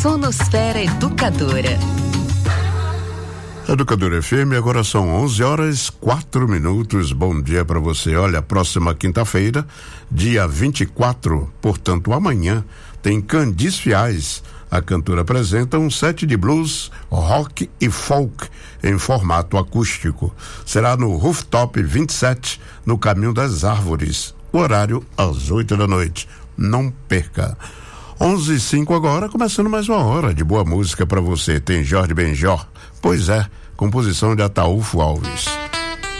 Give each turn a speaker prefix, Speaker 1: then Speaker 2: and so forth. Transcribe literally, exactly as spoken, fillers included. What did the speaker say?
Speaker 1: Sonosfera Educadora.
Speaker 2: Educadora F M, agora são onze horas, quatro minutos. Bom dia para você. Olha, próxima quinta-feira, dia vinte e quatro, portanto amanhã, tem Candice Fiais. A cantora apresenta um set de blues, rock e folk em formato acústico. Será no Rooftop vinte e sete, no Caminho das Árvores. O horário às oito da noite. Não perca. onze e cinco agora, começando mais uma hora de boa música para você. Tem Jorge Benjor. Pois é, composição de Ataúfo Alves.